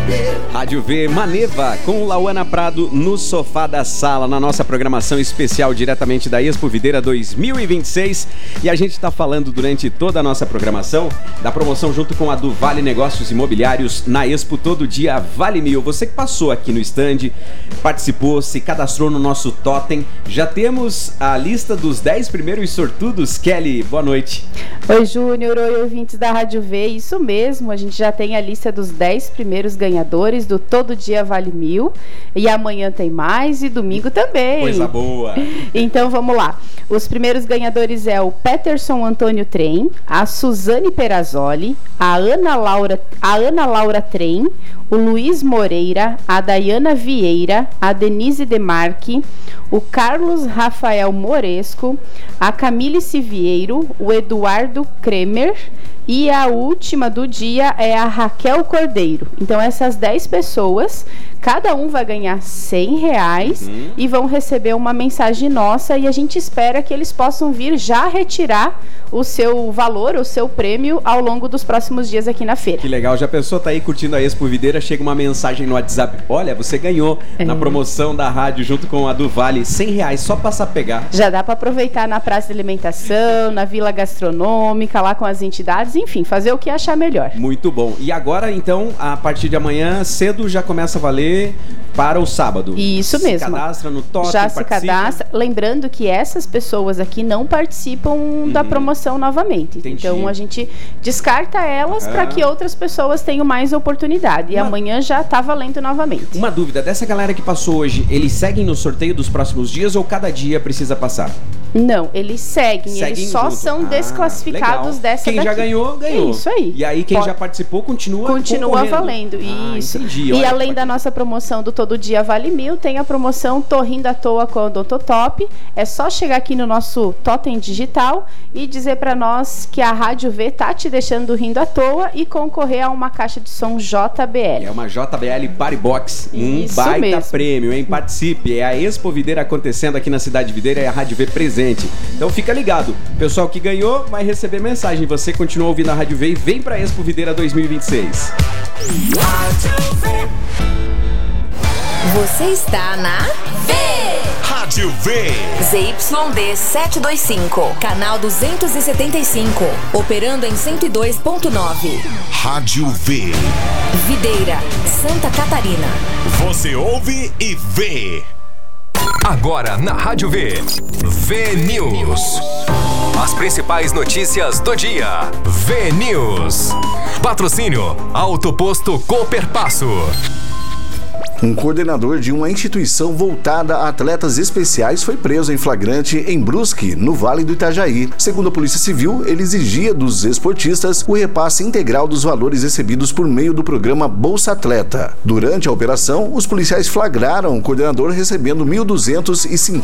Rádio V Maneva com Lauana Prado no sofá da sala, na nossa programação especial diretamente da Expo Videira 2026. E a gente está falando durante toda a nossa programação da promoção junto com a do Vale Negócios Imobiliários na Expo Todo Dia Vale Mil. Você que passou aqui no stand, participou, se cadastrou no nosso totem. Já temos a lista dos 10 primeiros sortudos. Kelly, boa noite. Oi, Júnior. Oi, ouvintes da Rádio V. Isso mesmo, a gente já tem a lista dos 10 primeiros ganhadores do Todo Dia Vale Mil. E amanhã tem mais e domingo também. Coisa boa. Então vamos lá. Os primeiros ganhadores é o Peterson Antônio Trem, a Suzane Perazzoli, a Ana Laura Trem, o Luiz Moreira, a Dayana Vieira, a Denise Demarque, o Carlos Rafael Moresco, a Camille Sivieiro, o Eduardo Kremer e a última do dia é a Raquel Cordeiro. Então essas 10 pessoas, cada um vai ganhar R$100 e vão receber uma mensagem nossa e a gente espera que eles possam vir já retirar o seu valor, o seu prêmio ao longo dos próximos dias aqui na feira. Que legal, já pensou, tá aí curtindo a Expo Videira, chega uma mensagem no WhatsApp, olha, você ganhou na promoção da rádio junto com a do Vale, R$100, só passar a pegar. Já dá para aproveitar na praça de alimentação, na vila gastronômica, lá com as entidades, enfim, fazer o que achar melhor. Muito bom. E agora, então, a partir de amanhã, cedo já começa a valer para o sábado. Isso mesmo. Se cadastra no totem, já participa. Se cadastra. Lembrando que essas pessoas aqui não participam da promoção novamente. Entendi. Então a gente descarta elas para que outras pessoas tenham mais oportunidade. E amanhã já tá valendo novamente. Uma dúvida, dessa galera que passou hoje, eles seguem no sorteio dos próximos dias ou cada dia precisa passar? Não, eles seguem eles só junto. São desclassificados legal. Dessa quem daqui. Já ganhou, ganhou. Isso aí. E aí quem já participou continua valendo. Isso. Entendi. E além da nossa promoção do Todo Dia Vale Mil, tem a promoção Tô Rindo à Toa com o Odontotop. É só chegar aqui no nosso totem digital e dizer para nós que a Rádio V tá te deixando rindo à toa e concorrer a uma caixa de som JBL. É uma JBL Party Box. Isso baita mesmo. Prêmio, hein? Participe. É a Expo Videira acontecendo aqui na Cidade Videira e a Rádio V presente. Então fica ligado. O pessoal que ganhou vai receber mensagem. Você continua ouvindo a Rádio V e vem pra Expo Videira 2026. Você está na V. Rádio V. ZYD 725, canal 275, operando em 102.9. Rádio V. Videira, Santa Catarina. Você ouve e vê. Agora na Rádio V. V News. As principais notícias do dia. V News. Patrocínio Auto Posto Cooperpasso. Um coordenador de uma instituição voltada a atletas especiais foi preso em flagrante em Brusque, no Vale do Itajaí. Segundo a Polícia Civil, ele exigia dos esportistas o repasse integral dos valores recebidos por meio do programa Bolsa Atleta. Durante a operação, os policiais flagraram o coordenador recebendo R$ 1.250